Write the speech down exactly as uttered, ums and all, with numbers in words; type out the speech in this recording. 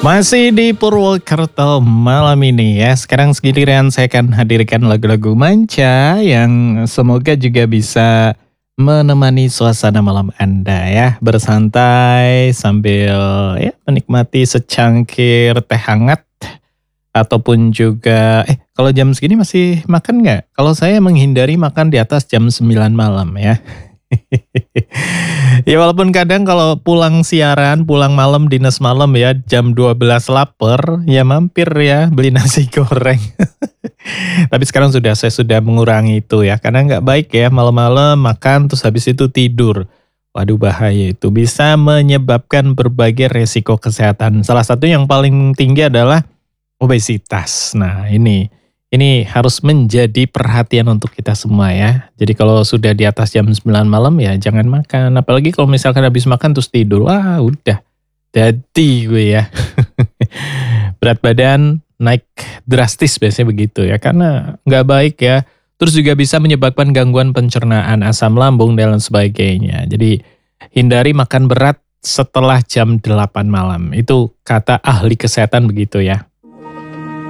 Masih di Purwokerto malam ini ya. Sekarang giliran saya akan hadirkan lagu-lagu manca yang semoga juga bisa menemani suasana malam Anda ya. Bersantai sambil ya menikmati secangkir teh hangat. Ataupun juga, eh kalau jam segini masih makan nggak? Kalau saya menghindari makan di atas jam sembilan malam ya. Ya walaupun kadang kalau pulang siaran, pulang malam, dinas malam ya, jam dua belas lapar, ya mampir ya beli nasi goreng. Tapi sekarang sudah saya sudah mengurangi itu ya, karena nggak baik ya malam-malam makan terus habis itu tidur. Waduh bahaya itu, bisa menyebabkan berbagai resiko kesehatan. Salah satu yang paling tinggi adalah obesitas. Nah ini, ini harus menjadi perhatian untuk kita semua ya. Jadi kalau sudah di atas jam sembilan malam ya jangan makan. Apalagi kalau misalkan habis makan terus tidur. Wah udah, jadi gue ya. Berat badan naik drastis biasanya begitu ya. Karena nggak baik ya. Terus juga bisa menyebabkan gangguan pencernaan, asam lambung dan lain sebagainya. Jadi hindari makan berat setelah jam delapan malam. Itu kata ahli kesehatan begitu ya.